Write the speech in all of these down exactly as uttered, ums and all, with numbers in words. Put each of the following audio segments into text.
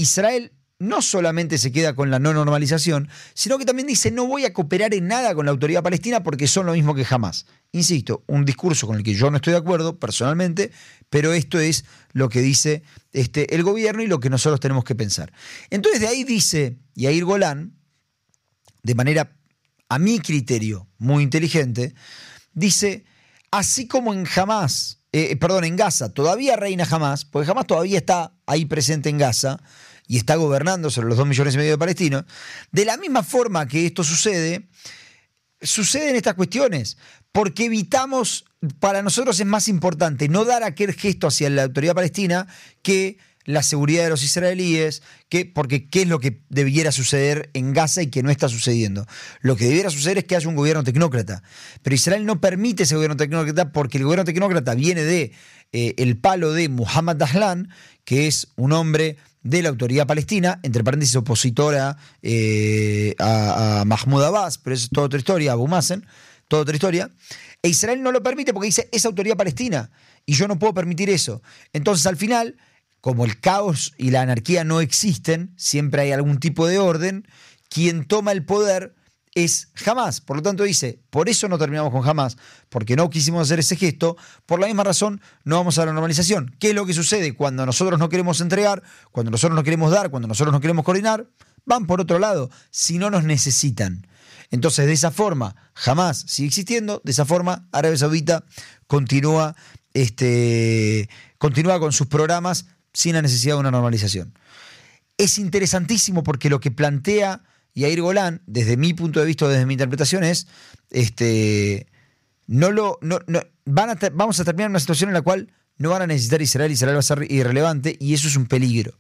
Israel no solamente se queda con la no normalización, sino que también dice no voy a cooperar en nada con la autoridad palestina porque son lo mismo que Hamás. Insisto, un discurso con el que yo no estoy de acuerdo personalmente, pero esto es lo que dice este, el gobierno y lo que nosotros tenemos que pensar. Entonces de ahí dice Yair Golan, de manera, a mi criterio, muy inteligente, dice, así como en Hamás, eh, perdón, en Gaza, todavía reina Hamás, porque Hamás todavía está ahí presente en Gaza, y está gobernando sobre los dos millones y medio de palestinos, de la misma forma que esto sucede, suceden estas cuestiones, porque evitamos, para nosotros es más importante no dar aquel gesto hacia la autoridad palestina que la seguridad de los israelíes, que, porque qué es lo que debiera suceder en Gaza y que no está sucediendo. Lo que debiera suceder es que haya un gobierno tecnócrata, pero Israel no permite ese gobierno tecnócrata porque el gobierno tecnócrata viene de eh, el palo de Muhammad Dahlan, que es un hombre de la autoridad palestina, entre paréntesis opositora eh, a, a Mahmoud Abbas, pero eso es toda otra historia, Abu Mazen, toda otra historia, e Israel no lo permite porque dice, es autoridad palestina, y yo no puedo permitir eso. Entonces, al final, como el caos y la anarquía no existen, siempre hay algún tipo de orden, quien toma el poder es Hamás. Por lo tanto dice, por eso no terminamos con Hamás, porque no quisimos hacer ese gesto, por la misma razón no vamos a la normalización. ¿Qué es lo que sucede cuando nosotros no queremos entregar, cuando nosotros no queremos dar, cuando nosotros no queremos coordinar? Van por otro lado, si no nos necesitan. Entonces de esa forma Hamás sigue existiendo, de esa forma Arabia Saudita continúa, este, continúa con sus programas sin la necesidad de una normalización. Es interesantísimo porque lo que plantea Yair Golan, desde mi punto de vista, desde mi interpretación, es este, no lo, no, no, van a ter, vamos a terminar en una situación en la cual no van a necesitar Israel, Israel va a ser irrelevante y eso es un peligro.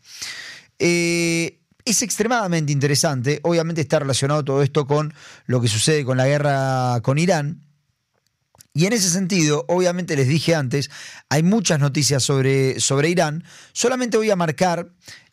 Eh, es extremadamente interesante, obviamente está relacionado todo esto con lo que sucede con la guerra con Irán. Y en ese sentido, obviamente les dije antes, hay muchas noticias sobre, sobre Irán. Solamente voy a marcar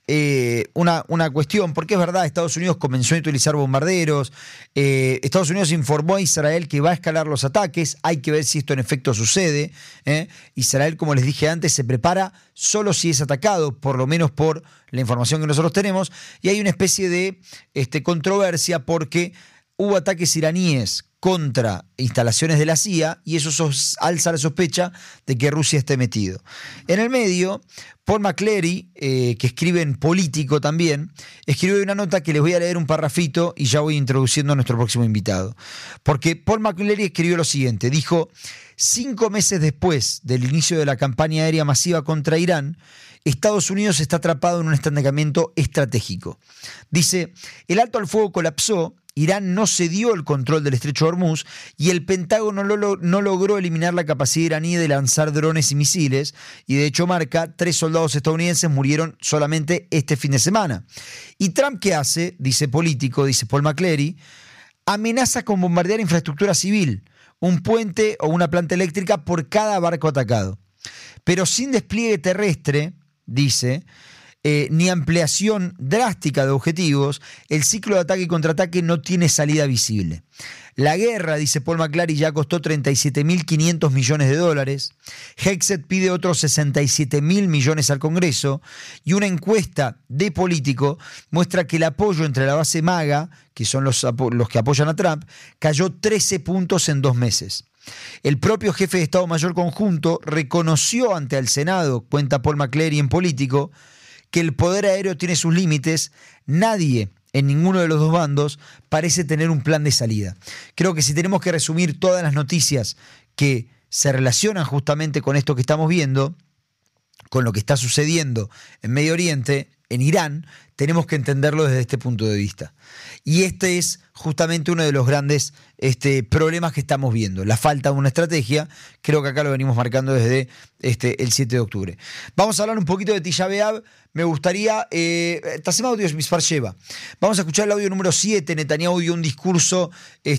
eh, una, una cuestión, porque es verdad, Estados Unidos comenzó a utilizar bombarderos, eh, Estados Unidos informó a Israel que va a escalar los ataques, hay que ver si esto en efecto sucede. ¿eh? Israel, como les dije antes, se prepara solo si es atacado, por lo menos por la información que nosotros tenemos, y hay una especie de este, controversia porque hubo ataques iraníes contra instalaciones de la C I A y eso sos, alza la sospecha de que Rusia esté metido. En el medio, Paul McClary, eh, que escribe en Político también, escribe una nota que les voy a leer un parrafito y ya voy introduciendo a nuestro próximo invitado. Porque Paul McClary escribió lo siguiente, dijo, cinco meses después del inicio de la campaña aérea masiva contra Irán, Estados Unidos está atrapado en un estancamiento estratégico. Dice, el alto al fuego colapsó, Irán no cedió el control del estrecho de Hormuz y el Pentágono no, lo, no logró eliminar la capacidad iraní de lanzar drones y misiles y de hecho marca, tres soldados estadounidenses murieron solamente este fin de semana. ¿Y Trump qué hace? Dice Político, dice Paul McClary, amenaza con bombardear infraestructura civil, un puente o una planta eléctrica por cada barco atacado. Pero sin despliegue terrestre, dice, Eh, ni ampliación drástica de objetivos, el ciclo de ataque y contraataque no tiene salida visible. La guerra, dice Paul McClary, ya costó treinta y siete mil quinientos millones de dólares. Hexet pide otros sesenta y siete mil millones al Congreso y una encuesta de Político muestra que el apoyo entre la base MAGA, que son los, los que apoyan a Trump, cayó trece puntos en dos meses. El propio jefe de Estado Mayor Conjunto reconoció ante el Senado, cuenta Paul McClary en Político, que el poder aéreo tiene sus límites, nadie en ninguno de los dos bandos parece tener un plan de salida. Creo que si tenemos que resumir todas las noticias que se relacionan justamente con esto que estamos viendo, con lo que está sucediendo en Medio Oriente, en Irán, tenemos que entenderlo desde este punto de vista. Y este es justamente uno de los grandes este, problemas que estamos viendo, la falta de una estrategia. Creo que acá lo venimos marcando desde este, el siete de octubre. Vamos a hablar un poquito de Tisha B'Av. Me gustaría, eh, Tasem Audio es Misfar Sheva. Vamos a escuchar el audio número siete. Netanyahu dio un discurso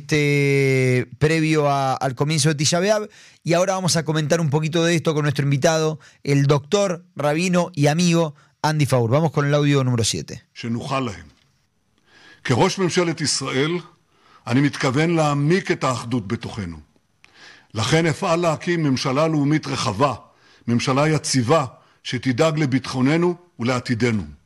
este, previo a, al comienzo de Tisha B'Av y ahora vamos a comentar un poquito de esto con nuestro invitado, el doctor, rabino y amigo Andy Faur. Vamos con el audio número siete. כראש ממשלת ישראל, אני מתכוון להעמיק את האחדות בתוכנו. לכן אפעל להקים ממשלה לאומית רחבה, ממשלה יציבה, שתדאג לביטחוננו ולעתידנו.